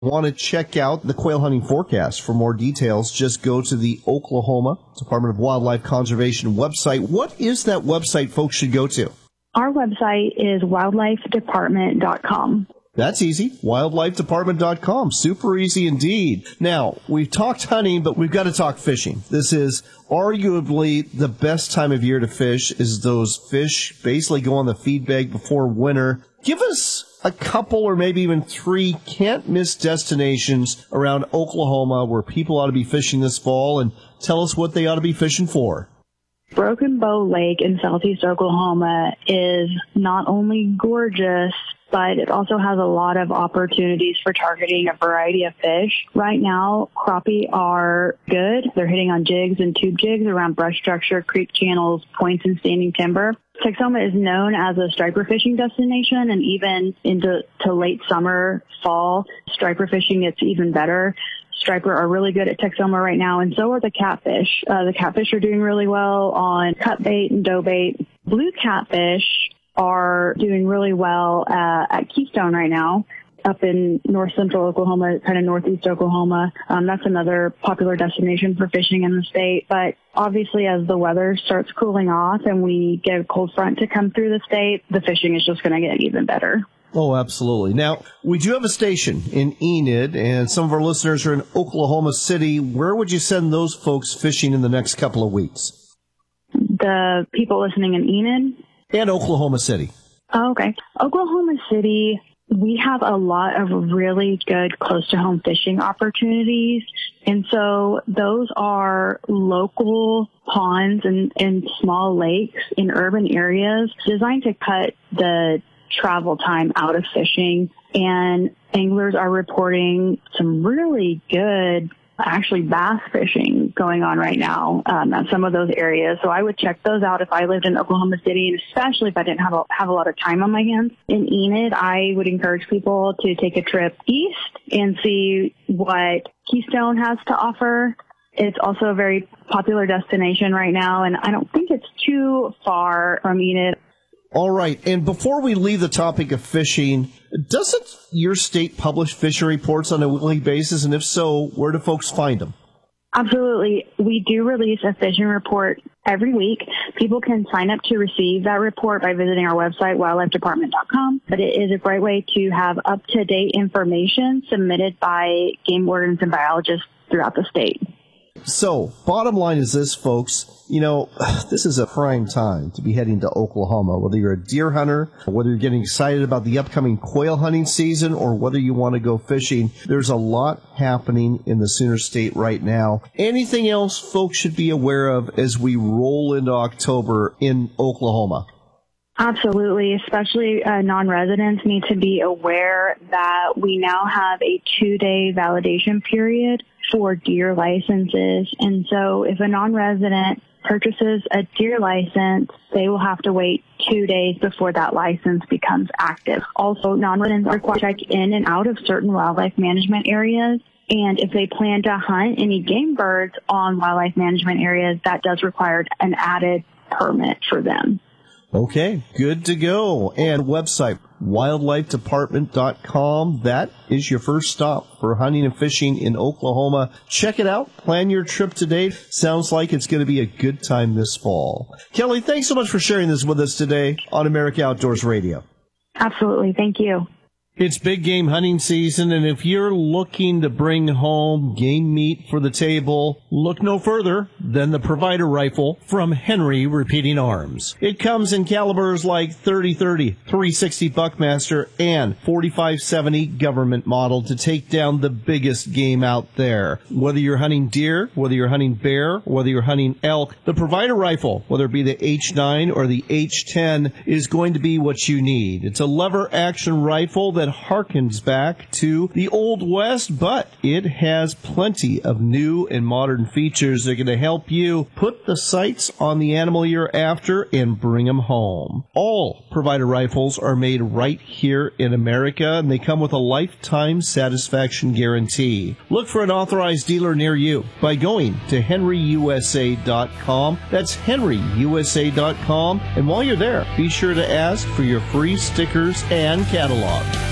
Want to check out the quail hunting forecast. For more details, just go to the Oklahoma Department of Wildlife Conservation website. What is that website folks should go to? Our website is wildlifedepartment.com. That's easy. Wildlifedepartment.com. Super easy indeed. Now, we've talked hunting, but we've got to talk fishing. This is arguably the best time of year to fish, is those fish basically go on the feed bag before winter. Give us a couple or maybe even 3 can't-miss destinations around Oklahoma where people ought to be fishing this fall, and tell us what they ought to be fishing for. Broken Bow Lake in southeast Oklahoma is not only gorgeous, but it also has a lot of opportunities for targeting a variety of fish. Right now, crappie are good. They're hitting on jigs and tube jigs around brush structure, creek channels, points, and standing timber. Texoma is known as a striper fishing destination, and even into late summer, fall, striper fishing gets even better. Striper are really good at Texoma right now, and so are the catfish. The catfish are doing really well on cut bait and dough bait. Blue catfish are doing really well at Keystone right now, up in north central Oklahoma, kind of northeast Oklahoma. That's another popular destination for fishing in the state. But obviously, as the weather starts cooling off and we get a cold front to come through the state, the fishing is just going to get even better. Oh, absolutely. Now, we do have a station in Enid, and some of our listeners are in Oklahoma City. Where would you send those folks fishing in the next couple of weeks? The people listening in Enid? And Oklahoma City. Oh, okay. Oklahoma City, we have a lot of really good close-to-home fishing opportunities. And so those are local ponds and small lakes in urban areas designed to cut the travel time out of fishing. And anglers are reporting some really good, actually, bass fishing going on right now at some of those areas. So I would check those out if I lived in Oklahoma City, and especially if I didn't have a lot of time on my hands. In Enid, I would encourage people to take a trip east and see what Keystone has to offer. It's also a very popular destination right now, and I don't think it's too far from Enid. All right. And before we leave the topic of fishing, doesn't your state publish fishing reports on a weekly basis? And if so, where do folks find them? Absolutely. We do release a fishing report every week. People can sign up to receive that report by visiting our website, wildlifedepartment.com. But it is a great way to have up-to-date information submitted by game wardens and biologists throughout the state. So, bottom line is this, folks. This is a prime time to be heading to Oklahoma, whether you're a deer hunter, whether you're getting excited about the upcoming quail hunting season, or whether you want to go fishing. There's a lot happening in the Sooner State right now. Anything else folks should be aware of as we roll into October in Oklahoma? Absolutely, especially non-residents need to be aware that we now have a 2-day validation period for deer licenses. And so if a non-resident purchases a deer license, they will have to wait 2 days before that license becomes active. Also, non-residents are required to check in and out of certain wildlife management areas. And if they plan to hunt any game birds on wildlife management areas, that does require an added permit for them. Okay, good to go. And website, wildlifedepartment.com. That is your first stop for hunting and fishing in Oklahoma. Check it out. Plan your trip today. Sounds like it's going to be a good time this fall. Kelly, thanks so much for sharing this with us today on America Outdoors Radio. Absolutely. Thank you. It's big game hunting season, and if you're looking to bring home game meat for the table, look no further than the Provider Rifle from Henry Repeating Arms. It comes in calibers like .30-30, .360 Buckmaster, and .45-70 government model to take down the biggest game out there. Whether you're hunting deer, whether you're hunting bear, whether you're hunting elk, the Provider Rifle, whether it be the H9 or the H10, is going to be what you need. It's a lever-action rifle that harkens back to the Old West, but it has plenty of new and modern features that are going to help you put the sights on the animal you're after and bring them home. All Provider rifles are made right here in America, and they come with a lifetime satisfaction guarantee. Look for an authorized dealer near you by going to henryusa.com. That's henryusa.com. And while you're there, be sure to ask for your free stickers and catalog.